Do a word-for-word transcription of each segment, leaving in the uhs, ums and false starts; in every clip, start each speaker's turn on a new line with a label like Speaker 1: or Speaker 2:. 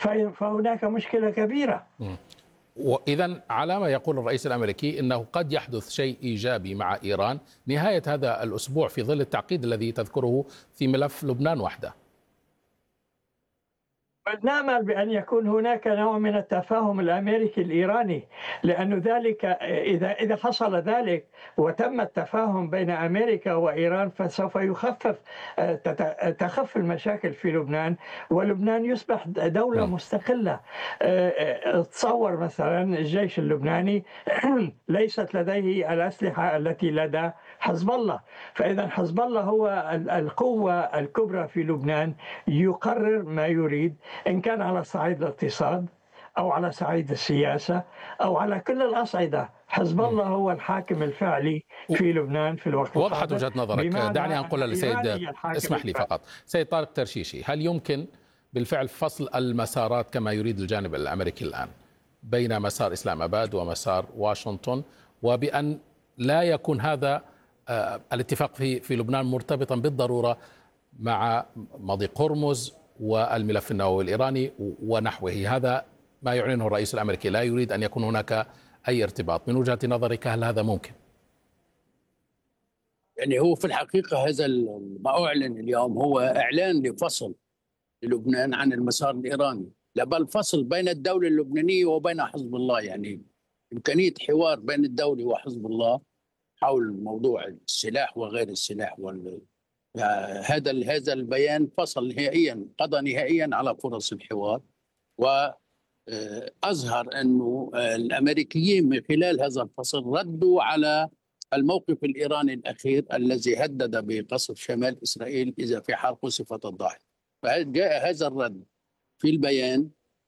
Speaker 1: فهناك مشكلة كبيرة.
Speaker 2: وإذا على ما يقول الرئيس الأمريكي أنه قد يحدث شيء إيجابي مع إيران نهاية هذا الأسبوع في ظل التعقيد الذي تذكره في ملف لبنان وحده.
Speaker 1: نأمل بأن يكون هناك نوع من التفاهم الأمريكي الإيراني، لأن ذلك إذا إذا حصل ذلك وتم التفاهم بين أمريكا وإيران فسوف يخفف تخف المشاكل في لبنان، ولبنان يصبح دولة مستقلة. تصور مثلا الجيش اللبناني ليست لديه الأسلحة التي لدى حزب الله، فإذا حزب الله هو القوة الكبرى في لبنان، يقرر ما يريد إن كان على صعيد الاقتصاد أو على صعيد السياسة أو على كل الأصعدة. حزب الله هو الحاكم الفعلي في لبنان في الوقت الحاضر.
Speaker 2: وضحت وجهة نظرك. دعني أنقلها لسيد، اسمح لي فقط سيد طارق ترشيشي، هل يمكن بالفعل فصل المسارات كما يريد الجانب الأمريكي الآن بين مسار إسلام آباد ومسار واشنطن، وبأن لا يكون هذا الاتفاق في في لبنان مرتبطا بالضرورة مع مضيق هرمز والملف النووي الإيراني ونحوه؟ هذا ما يعلنه الرئيس الأمريكي، لا يريد أن يكون هناك أي ارتباط. من وجهة نظرك هل هذا ممكن؟
Speaker 3: يعني هو في الحقيقة هذا ما أعلن اليوم هو إعلان لفصل لبنان عن المسار الإيراني، لا بل فصل بين الدولة اللبنانية وبين حزب الله، يعني إمكانية حوار بين الدولة وحزب الله حول موضوع السلاح وغير السلاح. وال هذا هذا البيان فصل نهائيا، قضى نهائيا على فرص الحوار، وأظهر أنه الأمريكيين من خلال هذا الفصل ردوا على الموقف الإيراني الأخير الذي هدد بقصف شمال إسرائيل إذا في حال قصفت الضاحية. فجاء هذا الرد في البيان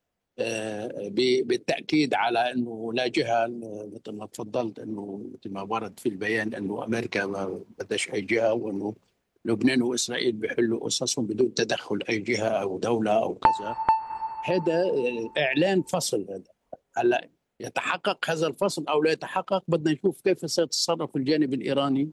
Speaker 3: بالتأكيد على أنه لا جهة، مثل ما تفضلت أنه مثل ما ورد في البيان أنه أمريكا ما بدش أي جهة، وأنه لبنان وإسرائيل بيحلوا قصصهم بدون تدخل أي جهة أو دولة أو كذا. هذا إعلان فصل. هذا هلا يتحقق هذا الفصل أو لا يتحقق، بدنا نشوف كيف سيتصرف الجانب الإيراني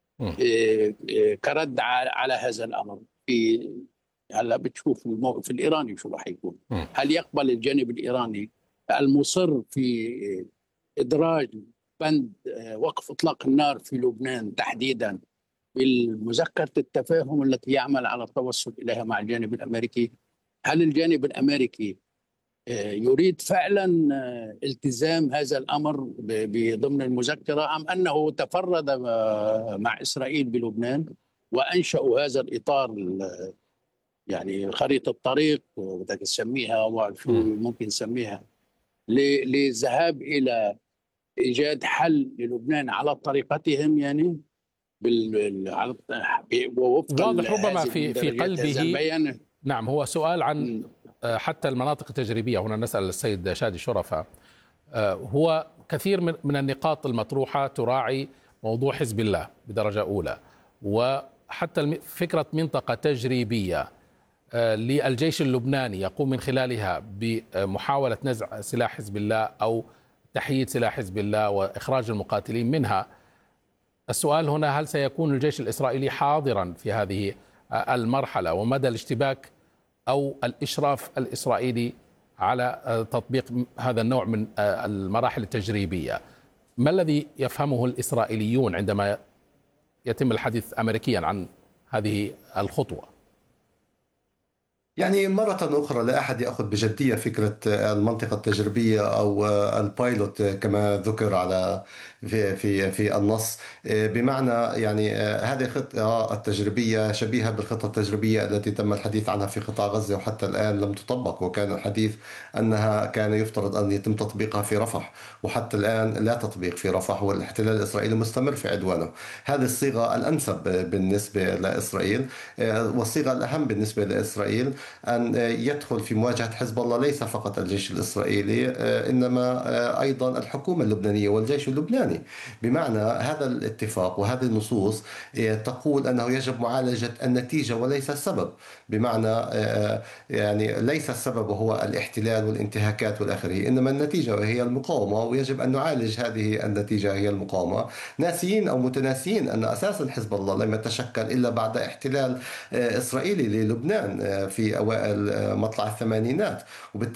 Speaker 3: كرد على هذا الأمر. في هلا بتشوف الموقف الإيراني شو راح يكون. هل يقبل الجانب الإيراني المصر في إدراج بند وقف إطلاق النار في لبنان تحديدا بالمذكرة التفاهم التي يعمل على التوصل إليها مع الجانب الأمريكي؟ هل الجانب الأمريكي يريد فعلا التزام هذا الأمر ضمن المذكرة، أم أنه تفرد مع إسرائيل بلبنان وأنشأوا هذا الإطار، يعني خريطة طريق بدك تسميها أو شو ممكن نسميها، للذهاب إلى إيجاد حل للبنان على طريقتهم، يعني بال
Speaker 2: ووفق واضح ربما في في قلبه. نعم، هو سؤال عن حتى المناطق التجريبية. هنا نسأل السيد شادي شرفة، هو كثير من من النقاط المطروحة تراعي موضوع حزب الله بدرجة أولى، وحتى فكرة منطقة تجريبية للجيش اللبناني يقوم من خلالها بمحاولة نزع سلاح حزب الله أو تحييد سلاح حزب الله وإخراج المقاتلين منها. السؤال هنا، هل سيكون الجيش الإسرائيلي حاضرا في هذه المرحلة، ومدى الاشتباك أو الإشراف الإسرائيلي على تطبيق هذا النوع من المراحل التجريبية؟ ما الذي يفهمه الإسرائيليون عندما يتم الحديث أمريكيا عن هذه الخطوة؟
Speaker 4: يعني مرة أخرى لا أحد يأخذ بجدية فكرة المنطقة التجريبية أو البايلوت كما ذكر على في في في النص، بمعنى يعني هذه الخطة التجريبية شبيهة بالخطة التجريبية التي تم الحديث عنها في قطاع غزة وحتى الآن لم تطبق، وكان الحديث أنها كان يفترض أن يتم تطبيقها في رفح، وحتى الآن لا تطبيق في رفح والاحتلال الإسرائيلي مستمر في عدوانه. هذه الصيغة الأنسب بالنسبة لإسرائيل، والصيغة الأهم بالنسبة لإسرائيل أن يدخل في مواجهة حزب الله ليس فقط الجيش الإسرائيلي إنما أيضا الحكومة اللبنانية والجيش اللبناني. بمعنى هذا الاتفاق وهذه النصوص تقول أنه يجب معالجة النتيجة وليس السبب، بمعنى يعني ليس السبب هو الاحتلال والانتهاكات والآخره، إنما النتيجة وهي المقاومة، ويجب أن نعالج هذه النتيجة هي المقاومة، ناسيين أو متناسيين أن أساسا حزب الله لم يتشكل إلا بعد احتلال إسرائيلي للبنان في أوائل مطلع الثمانينات، وبالتالي